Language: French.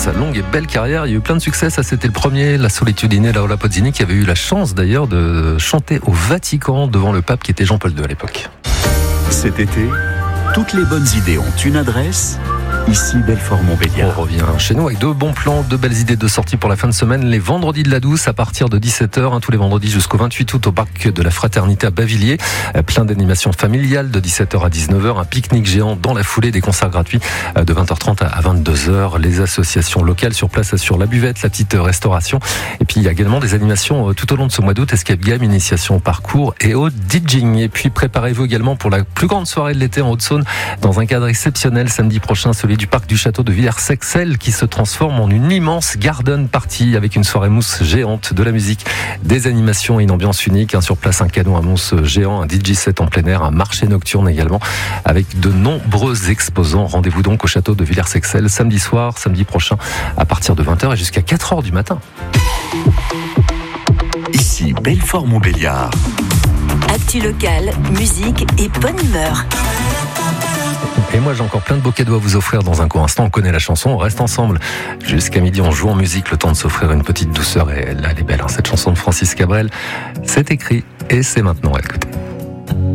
sa longue et belle carrière. Il y a eu plein de succès, ça c'était le premier, La Solitudine, Laura Pausini, qui avait eu la chance d'ailleurs de chanter au Vatican devant le pape qui était Jean-Paul II à l'époque. Cet été, toutes les bonnes idées ont une adresse. Ici, Belfort-Montbéliard. On revient chez nous avec deux bons plans, deux belles idées de sortie pour la fin de semaine. Les vendredis de la Douce à partir de 17h, tous les vendredis jusqu'au 28 août au parc de la Fraternité à Bavilliers. Plein d'animations familiales de 17h à 19h. Un pique-nique géant dans la foulée, des concerts gratuits de 20h30 à 22h. Les associations locales sur place assurent la buvette, la petite restauration. Et puis il y a également des animations tout au long de ce mois d'août. Escape game, initiation au parcours et au DJing. Et puis préparez-vous également pour la plus grande soirée de l'été en Haute-Saône dans un cadre exceptionnel samedi prochain, celui du parc du château de Villers-Sexcel qui se transforme en une immense garden party avec une soirée mousse géante, de la musique, des animations et une ambiance unique. Sur place, un canon à mousse géant, un DJ set en plein air, un marché nocturne également avec de nombreux exposants. Rendez-vous donc au château de Villers-Sexcel samedi soir, samedi prochain à partir de 20h et jusqu'à 4h du matin. Ici, Belfort-Montbéliard. Actu locale, musique et bonne humeur. Et moi j'ai encore plein de beaux cadeaux à vous offrir dans un court instant. On connaît la chanson, on reste ensemble jusqu'à midi, on joue en musique, le temps de s'offrir une petite douceur. Et là elle est belle, cette chanson de Francis Cabrel. C'est écrit et c'est maintenant à écouter.